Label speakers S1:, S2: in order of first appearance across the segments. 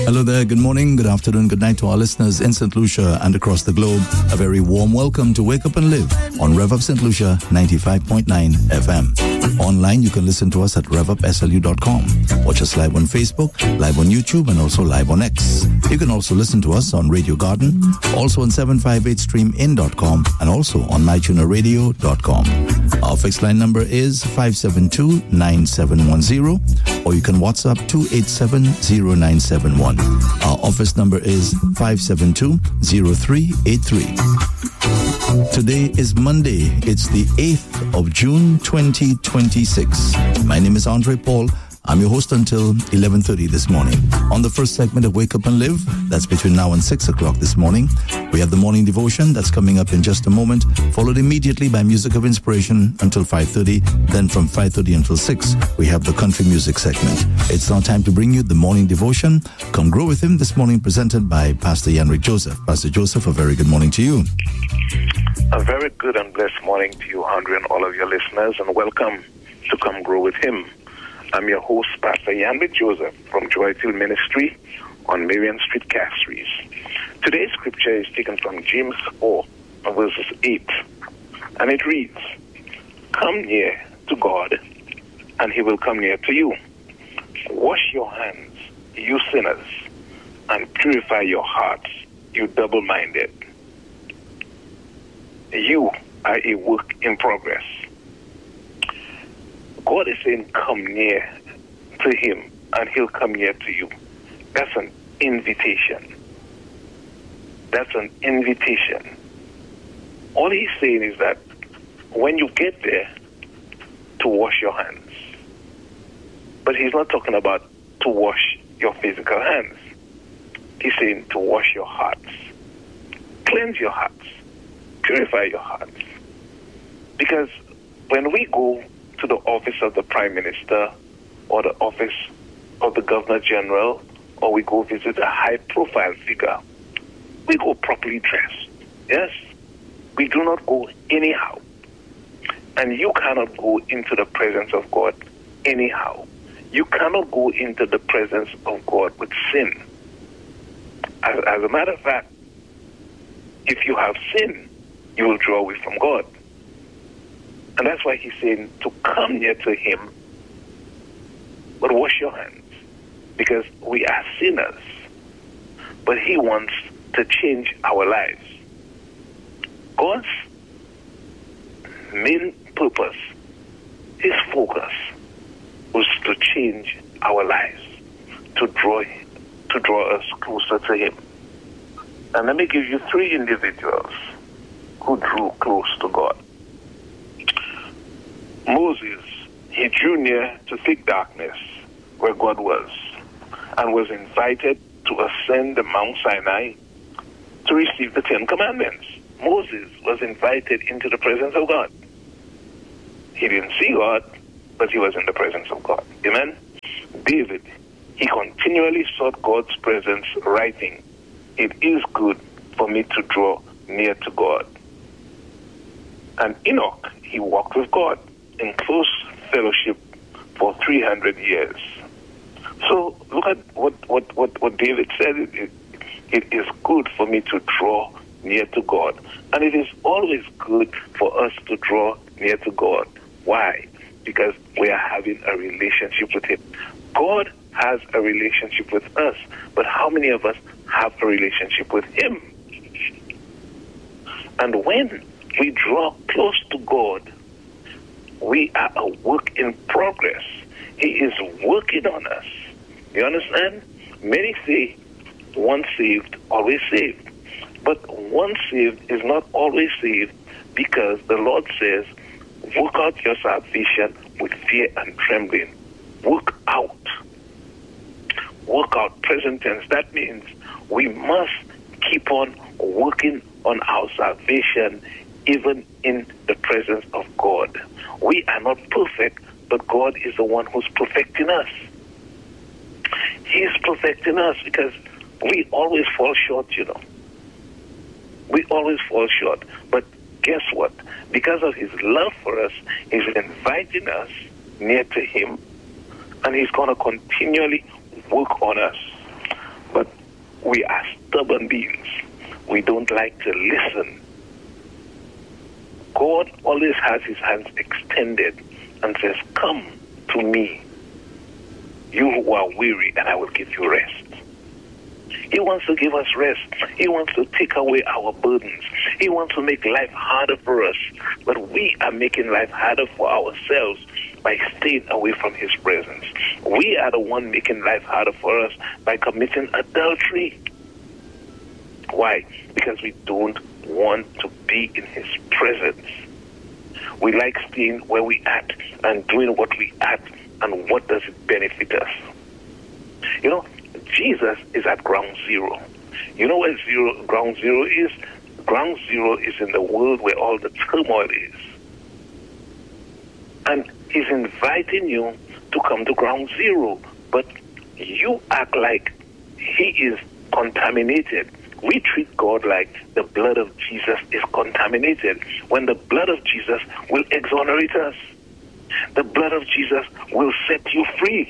S1: Hello there, good morning, good afternoon, good night to our listeners in St. Lucia and across the globe. A very warm welcome to Wake Up and Live on Rev Up St. Lucia 95.9 FM. Online, you can listen to us at revupslu.com. Watch us live on Facebook, live on YouTube, and also live on X. You can also listen to us on Radio Garden, also on 758streamin.com, and also on mytunerradio.com. Our fixed line number is 572-9710, or you can WhatsApp 287-0971. Our office number is 572-0383. Today is Monday. It's the 8th of June 2026. My name is Andre Paul. I'm your host until 11:30 this morning. On the first segment of Wake Up and Live, that's between now and 6 o'clock this morning, we have the morning devotion that's coming up in just a moment, followed immediately by music of inspiration until 5:30. Then from 5:30 until 6, we have the country music segment. It's now time to bring you the morning devotion. Come grow with him this morning, presented by Pastor Yanrick Joseph. Pastor Joseph, a very good morning to you.
S2: A very good and blessed morning to you, Andre, and all of your listeners, and welcome to Come Grow with Him. I'm your host, Pastor Yanrick Joseph from Joy Field Ministry on Marion Street, Castries. Today's scripture is taken from James 4, verses 8, and it reads, "Come near to God, and He will come near to you. Wash your hands, you sinners, and purify your hearts, you double-minded." You are a work in progress. God is saying, come near to Him, and He'll come near to you. That's an invitation. That's an invitation. All He's saying is that when you get there, to wash your hands. But He's not talking about to wash your physical hands. He's saying to wash your hearts. Cleanse your hearts. Purify your hearts. Because when we go to the office of the Prime Minister or the office of the Governor General, or we go visit a high-profile figure, we go properly dressed. Yes? We do not go anyhow. And you cannot go into the presence of God anyhow. You cannot go into the presence of God with sin. As a matter of fact, if you have sin, you will draw away from God. And that's why He's saying to come near to Him, but wash your hands, because we are sinners. But He wants to change our lives. God's main purpose, His focus, was to change our lives, to draw us closer to Him. And let me give you 3 individuals who drew close to God. Moses, he drew near to thick darkness where God was, and was invited to ascend the Mount Sinai to receive the 10 Commandments. Moses was invited into the presence of God. He didn't see God, but he was in the presence of God. Amen? David, he continually sought God's presence, writing, "It is good for me to draw near to God." And Enoch, he walked with God in close fellowship for 300 years. So look at what David said. It is good for me to draw near to God. And it is always good for us to draw near to God. Why? Because we are having a relationship with Him. God has a relationship with us, but how many of us have a relationship with Him? And when we draw close to God, we are a work in progress. He is working on us. You understand? Many say, once saved, always saved. But once saved is not always saved, because the Lord says, work out your salvation with fear and trembling. Work out. Work out, present tense. That means we must keep on working on our salvation, even in the presence of God. We are not perfect, but God is the one who's perfecting us. He is perfecting us because we always fall short, you know. We always fall short. But guess what? Because of His love for us, He's inviting us near to Him, and He's going to continually work on us. But We are stubborn beings. We don't like to listen. God always has his hands extended and says, come to me, you who are weary, and I will give you rest. He wants to give us rest. He wants to take away our burdens. He wants to make life harder for us. But we are making life harder for ourselves by staying away from his presence. We are the one making life harder for us by committing adultery. Why? Because we don't want to be in his presence. We like staying where we at and doing what we at, and what does it benefit us? You know, Jesus is at ground zero. You know where ground zero is? Ground zero is in the world where all the turmoil is. And he's inviting you to come to ground zero, but you act like he is contaminated. We treat God like the blood of Jesus is contaminated, when the blood of Jesus will exonerate us. The blood of Jesus will set you free.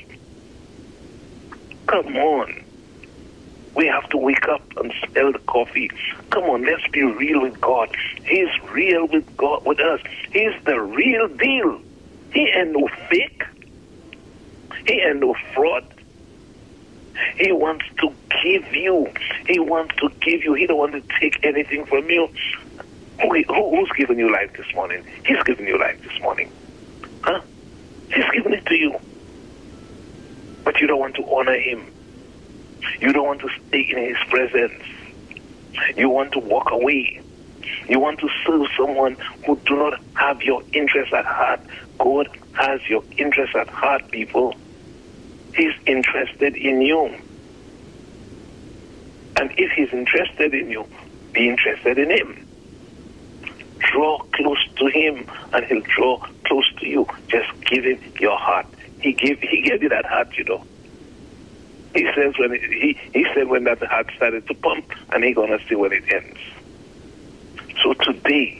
S2: Come on. We have to wake up and smell the coffee. Come on, let's be real with God. He's real with God, with us. He's the real deal. He ain't no fake. He ain't no fraud. He wants to give you. He wants to give you. He don't want to take anything from you. Who's giving you life this morning? He's giving you life this morning. Huh? He's giving it to you. But you don't want to honor him. You don't want to stay in his presence. You want to walk away. You want to serve someone who do not have your interest at heart. God has your interest at heart, people. He's interested in you. And if he's interested in you, be interested in him. Draw close to him, and he'll draw close to you. Just give him your heart. He gave you that heart, you know. He says he said when that heart started to pump, and he's gonna see when it ends. So today,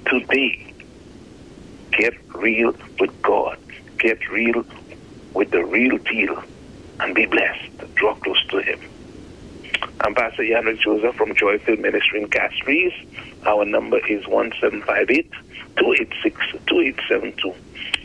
S2: get real with God. Get real with the real deal, and be blessed. Draw close to him. I'm Pastor Yanrick Joseph from Joyfield Ministry in Castries. Our number is 1758-286-2872.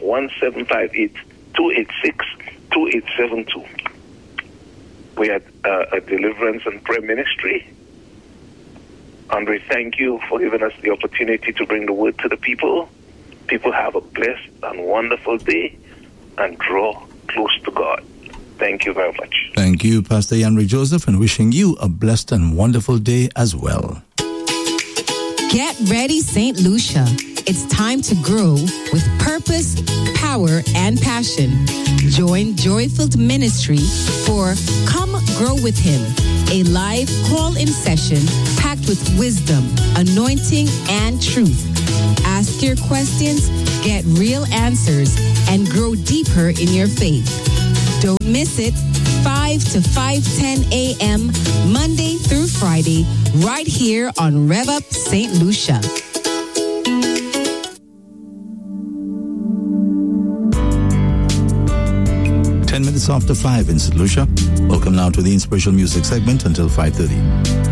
S2: 1758-286-2872. We are a deliverance and prayer ministry. Andre, thank you for giving us the opportunity to bring the word to the people. People have a blessed and wonderful day, and draw close to God. Thank you very much.
S1: Thank you, Pastor Yanrick Joseph, and wishing you a blessed and wonderful day as well.
S3: Get ready, St. Lucia. It's time to grow with purpose, power, and passion. Join Joyfield Ministry for Come Grow with Him, a live call-in session packed with wisdom, anointing, and truth. Ask your questions, get real answers, and grow deeper in your faith. Don't miss it. 5 to 5:10 a.m. Monday through Friday, right here on Rev Up St. Lucia.
S1: Minutes after 5 in St. Lucia. Welcome now to the inspirational music segment until 5:30.